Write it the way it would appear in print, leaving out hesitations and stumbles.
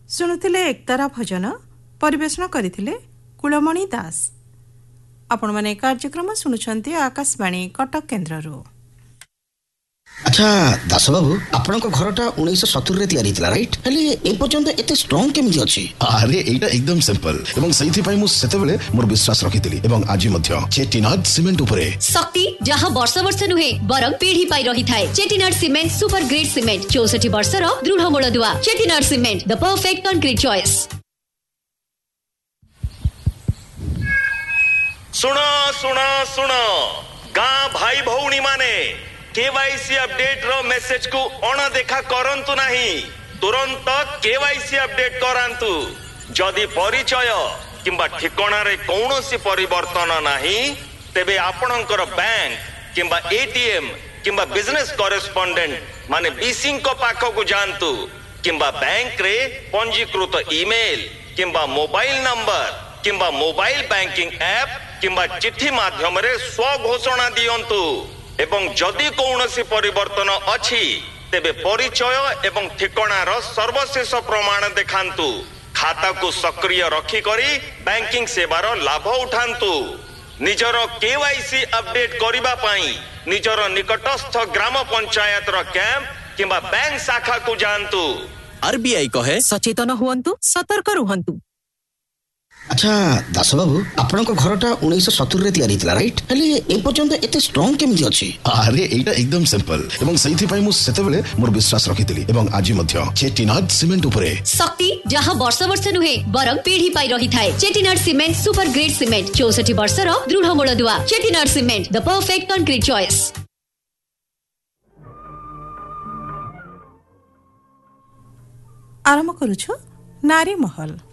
ଶୁଣୁଥିଲେ ଏକତାରା ଭଜନ ପରିବେଷଣ କରିଥିଲେ କୁଳମଣି ଦାସ। ଆପଣମାନେ କାର୍ଯ୍ୟକ୍ରମ ଶୁଣୁଛନ୍ତି ଆକାଶବାଣୀ କଟକ କେନ୍ଦ୍ରରୁ। আচ্ছা দাসবাবু আপনার ঘরটা 1970 তৈরি হয়েছিল রাইট হেলে এ পর্যন্ত এত স্ট্রং কেমিতি আছে? আরে এইটা একদম সিম্পল এবং সেইথিপাই মু সেতেবেলে মোর বিশ্বাস রখিଥିଲି এবং আজি মধ্য চেটিনাড সিমেন্ট উপরে শক্তি যাহা বর্ষ বর্ষ নুহে বরং পিঢ়ি পাই রহিথায়। Chettinad cement super grade cement 64 বর্ষর দৃঢ় মূলদুয়া। চেটিনাড সিমেন্ট দ পারফেক্ট কনক্রিট চয়েস। सुनो सुनो सुनो गाँ भाई भौणी माने केवाईसी अपडेट रो मेसेज को अणदेखा करंतु नहीं, तुरंत केवाईसी अपडेट करांतु। जदि परिचय किंबा ठिकाना रे कौनसी परिवर्तन नहीं तेबे आपणकर बैंक किंबा एटीएम किंबा बिजनेस करेस्पोंडेंट माने बीसी को पाख को जानतु किंबा बैंक रे पंजीकृत ईमेल किंबा मोबाइल नंबर किंबा मोबाइल बैंकिंग ऐप किंबा चिट्ठी माध्यम रे स्व घोषणा दियंतु एवं जदि कौनसी परिवर्तन अछि तेबे परिचय एवं ठिकानार सर्वशेष प्रमाण देखांतु। खाता को सक्रिय रखी करी बैंकिंग सेवार लाभ उठांतु। निजर केवाईसी अपडेट करिबा पई निजर निकटस्थ ग्राम पंचायत रो कैंप किंबा बैंक शाखा को जानतु। आरबीआई कहे सचेतन हुअन्तु, सतर्क रुहन्तु। আচ্ছা দাসবাবু আপনার ঘরটা 1970 তৈরি হয়েছিল রাইট হেলে এ পর্যন্ত এত স্ট্রং কেমিতি আছে? আরে এইটা একদম সিম্পল এবং সেইথিপাই মু সেতেবেলে মোর বিশ্বাস রখিଥିଲି এবং আজি মধ্য চেটিনাড সিমেন্ট উপরে শক্তি যাহা বর্ষ বর্ষ নুহে বরং পিঢ়ি পাই রহিথায়। Chettinad cement super grade cement 64 বর্ষর দৃঢ় মূলদুয়া। চেটিনাড সিমেন্ট দ পারফেক্ট কনক্রিট চয়েস। আরম্ভ করুছ নারী মহল।